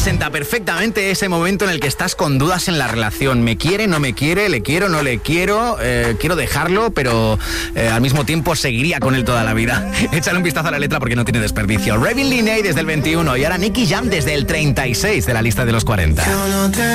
representa perfectamente ese momento en el que estás con dudas en la relación. ¿Me quiere, no me quiere? ¿Le quiero, no le quiero? Quiero dejarlo, pero al mismo tiempo seguiría con él toda la vida. Échale un vistazo a la letra porque no tiene desperdicio. Ravin Linney desde el 21 y ahora Nicky Jam desde el 36 de la lista de los 40.